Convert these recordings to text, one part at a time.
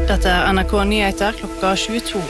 Dette NRK Nyheter klokka 22.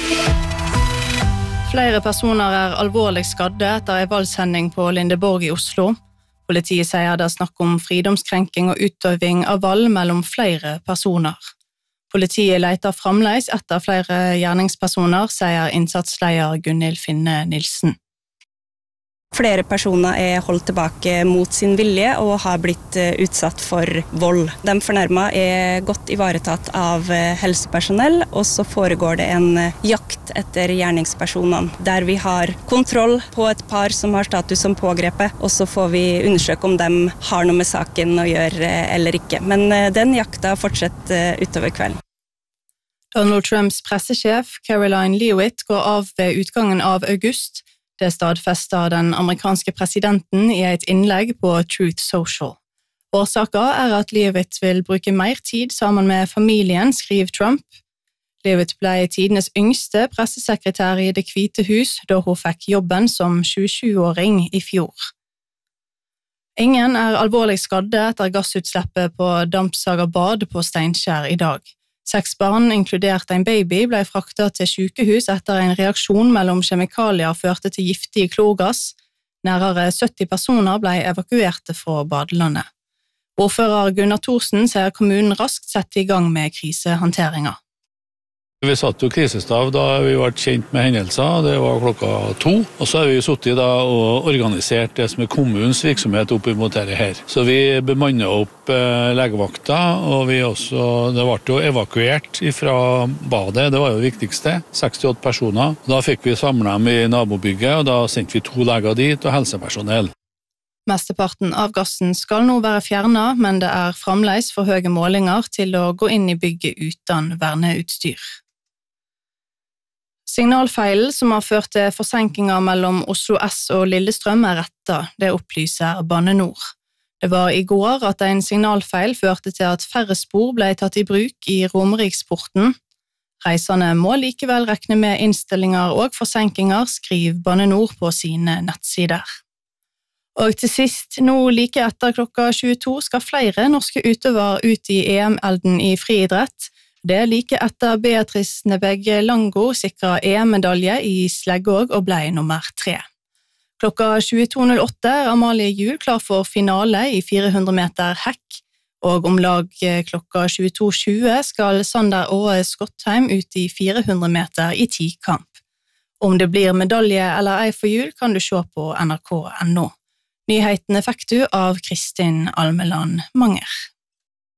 Flere personer alvorlig skadde etter en voldshending på Lindeborg i Oslo. Politiet sier det snakk om fridomskrenking og utøving av vold mellom flere personer. Politiet leter fremdeles etter flere gjerningspersoner, sier innsatsleder Gunhild Finne Nilsen. Flere personer holdt tilbake mot sin vilje og har blitt utsatt for vold. De fornærmede godt ivaretatt av helsepersonell, og så foregår det en jakt etter gjerningspersonene, der vi har kontroll på et par som har status som pågrepet, og så får vi undersøke om de har noe med saken å gjøre eller ikke. Men den jakta fortsetter utover kvelden. Donald Trumps pressesjef Caroline Leavitt går av ved utgangen av august. Det stadfester den amerikanske presidenten i et innlegg på Truth Social. Årsaken at Leavitt vil bruke mer tid sammen med familien, skriver Trump. Leavitt ble tidenes yngste pressesekretær i Det hvite hus da hun fikk jobben som 27-åring i fjor. Ingen alvorlig skadde etter gassutslippet på Dampsager bad på Steinkjer i dag. 6 barn, inkludert en baby, ble fraktet til sykehus etter en reaksjon mellom kjemikalier førte til giftig klorgass. Nærmere 70 personer ble evakuerte fra badelandet. Ordfører Gunnar Thorsen sier kommunen raskt setter i gang med krisehåndteringer. Vi satt jo krisestav da vi ble kjent med hendelser, det var klokka 2. Og så har vi sittet da og organisert det som kommunens virksomhet opp imot dette her. Så vi bemannet opp legevakta, og det ble jo evakuert fra badet, det var jo det viktigste, 68 personer. Da fikk vi samlet dem i nabobygget, og da sendte vi 2 leger dit og helsepersonell. Mesteparten av gassen skal nå være fjernet, men det fremdeles for høye målinger til å gå inn i bygget uten verneutstyr. Signalfeilen som har ført til forsinkinger mellom Oslo S og Lillestrøm rettet, det opplyser Bane Nor. Det var i går at en signalfeil førte til at færre spor ble tatt i bruk i Romeriksporten. Reisende må likevel regne med innstillinger og forsinkinger, skriver Bane Nor på sine nettsider. Og til sist, nå like etter klokka 22 skal flere norske utøvere ut i EM-elden i friidrett. Det like etter Beatrice Nebeg Lango sikret EM-medalje i sleggåg og ble nummer 3. Klokka 22.08 Amalie Juel klar for finale i 400 meter hekk, og om lag klokka 22.20 skal Sander Åe Skottheim ut i 400 meter i 10-kamp. Om det blir medalje eller ei for Juel kan du se på nrk.no. Nyhetene fikk du av Kristin Almeland Manger.